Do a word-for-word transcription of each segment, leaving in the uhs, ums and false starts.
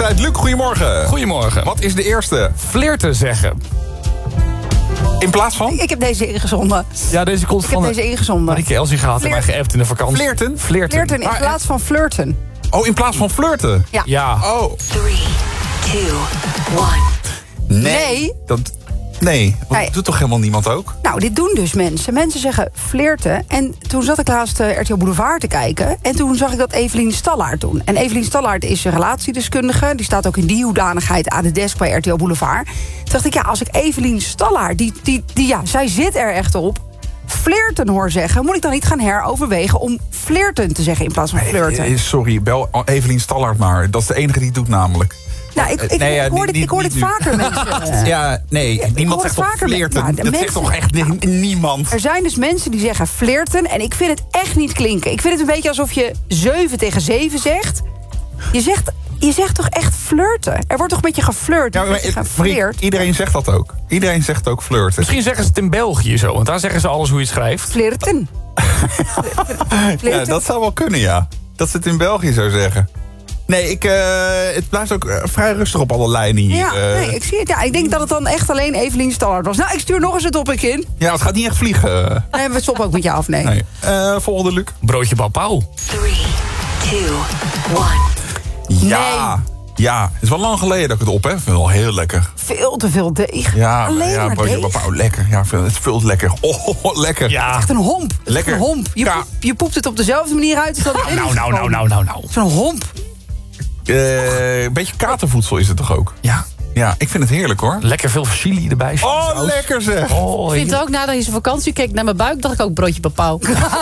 tijd. Luc, goedemorgen. Goedemorgen. Wat is de eerste? Flirten zeggen. In plaats van? Ik heb deze ingezonden. Ja, deze komt Ik van... heb deze ingezonden. Marieke Elsie gehad en mij Flirt. geappt in de vakantie. Flirten? Flirten. Flirten in Maar- plaats van flirten. Oh, in plaats van flirten? Ja. Ja. Oh, Three, two, one. nee. Nee. Dat, nee, dat Nee. doet toch helemaal niemand ook? Nou, dit doen dus mensen. Mensen zeggen flirten. En toen zat ik laatst uh, R T L Boulevard te kijken. En toen zag ik dat Evelien Stallaert doen. En Evelien Stallaert is een relatiedeskundige. Die staat ook in die hoedanigheid aan de desk bij R T L Boulevard. Toen dacht ik, ja, als ik Evelien Stallaert, die, die, die, ja, zij zit er echt op, flirten hoor zeggen, moet ik dan niet gaan heroverwegen om flirten te zeggen in plaats van flirten? Eh, Sorry, bel Evelien Stallaert maar. Dat is de enige die het doet namelijk. Nou, ik, ik, Nee, ja, ik hoor niet- dit, ik hoor niet dit nu. vaker mensen. Ja, nee, ik niemand hoor zegt het toch vaker met- flirten? ja, de dat mensen- zegt toch echt ni- niemand? Er zijn dus mensen die zeggen flirten en ik vind het echt niet klinken. Ik vind het een beetje alsof je zeven tegen zeven zegt. Je zegt, je zegt toch echt flirten? Er wordt toch een beetje geflirt? Ja, een maar, beetje eh, vriend, geflirt. iedereen zegt dat ook. Iedereen zegt ook flirten. Misschien zeggen ze het in België zo, want daar zeggen ze alles hoe je het schrijft. Flirten. Ja, Flirten. dat zou wel kunnen, ja. Dat ze het in België zou zeggen. Nee, ik, eh, het blijft ook eh, vrij rustig op alle lijnen hier. Ja, eh. nee, ik zie het. Ja, ik denk dat het dan echt alleen Evelien Stallaert was. Nou, ik stuur nog eens het topic in. Ja, het gaat niet echt vliegen. Nee, we stoppen ook met je af, nee. Nee. Eh, volgende, Luc. Broodje papau. Three, two, one. Ja. Ja, het is wel lang geleden dat ik het op heb. Ik vind het wel heel lekker. Veel te veel deeg. Ja, alleen ja, maar broodje deeg. papau, lekker. Ja, het is veel te lekker. Oh, lekker. Ja. Echt een homp. Het is Lekker. Een homp. Je, Ja. poep- je poept het op dezelfde manier uit als dat het erin Nou, is nou, nou, gekomen. nou, nou, nou. Zo'n homp. Eh, een beetje katervoedsel is het toch ook? Ja. Ja, ik vind het heerlijk hoor. Lekker veel chili erbij. Oh, saus. lekker zeg. Oh, Ik vind ook, nadat je zijn vakantie keek naar mijn buik, dacht ik ook broodje papau.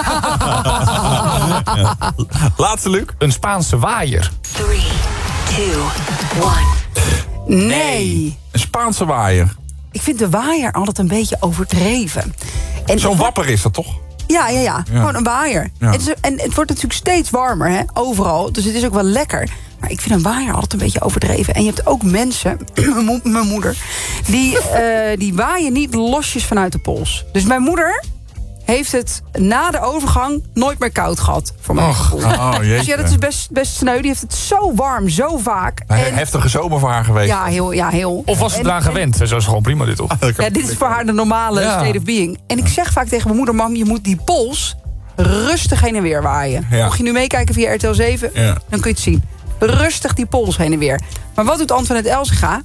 Laatste, Luc. Een Spaanse waaier. Three, two, one. Nee. Een Spaanse waaier. Ik vind de waaier altijd een beetje overdreven. En Zo'n het- wapper is dat toch? Ja, ja, ja. Gewoon een waaier. Ja. En, het is- en het wordt natuurlijk steeds warmer, hè? Overal. Dus het is ook wel lekker. Maar ik vind een waaier altijd een beetje overdreven. En je hebt ook mensen, mijn mo- mijn moeder, die, eh, die waaien niet losjes vanuit de pols. Dus mijn moeder heeft het na de overgang nooit meer koud gehad. Voor mijn gevoel. Oh, Dus jeetje. ja, dat is best, best sneu. Die heeft het zo warm, zo vaak. Een En- heftige zomer voor haar geweest. ja, heel, ja, heel. Of was ze En- eraan gewend? Zo is het gewoon prima dit, toch? Ja, dit is voor haar de normale Ja. state of being. En ik zeg vaak tegen mijn moeder, mam, je moet die pols rustig heen en weer waaien. Ja. Mocht je nu meekijken via R T L zeven, Ja. dan kun je het zien. Rustig die pols heen en weer. Maar wat doet Antoinette Elzega?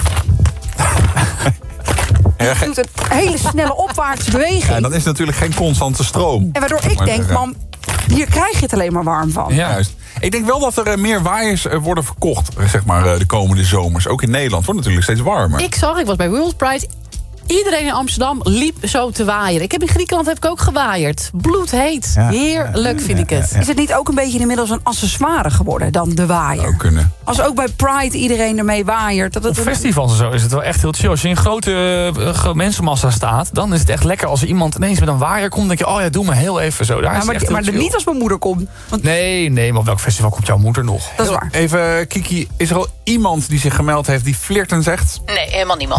Ja, Die ge- doet een hele snelle opwaartse beweging. ja, dat is natuurlijk geen constante stroom. En waardoor Zal ik maar denk, zeggen. mam, hier krijg je het alleen maar warm van. Ja. Juist. Ik denk wel dat er eh, meer waaiers eh, worden verkocht, eh, zeg maar, eh, de komende zomers. Ook in Nederland wordt het natuurlijk steeds warmer. Ik zag, ik was bij World Pride. Iedereen in Amsterdam liep zo te waaieren. Ik heb in Griekenland heb ik ook gewaaid. Bloedheet. Ja. Heerlijk vind ik het. Is het niet ook een beetje inmiddels een accessoire geworden dan de waaier? Zou kunnen. Als ook bij Pride iedereen ermee waaiert. Dat het Op festivals en zo is het wel echt heel chill. Als je in een grote eh, gro- mensenmassa staat, dan is het echt lekker. Als er iemand ineens met een waaier komt, denk je, oh ja, doe me heel even zo. Daar Ja, is het maar echt heel maar chill. niet als mijn moeder komt. Want Nee, nee, maar op welk festival komt jouw moeder nog? dat is waar. Even, Kiki, is er al iemand die zich gemeld heeft die flirten zegt? Nee, helemaal niemand.